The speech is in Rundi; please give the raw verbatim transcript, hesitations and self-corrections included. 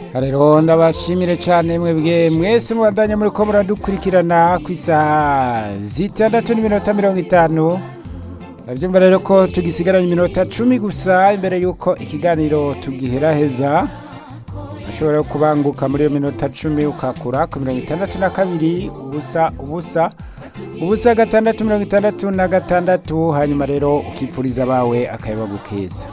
rero ndabashimire cyane mwebwe mwese mubandanya muri ko muradukurikirana ku isaha zitandatu n'iminota mirongo itanu. Ndabyumva rero ko tugisigaranye iminota cumi gusa imbere y'uko ikiganiro tugiheraheza. Ashobora kubanguka muri iyo minota cumi ukakura ku mirongo itandatu na kabiri ubusa ubusa ubusa gatandatu mirongo itandatu na gatandatu, hanyuma rero ukipfuriza abawe akayabagukeza.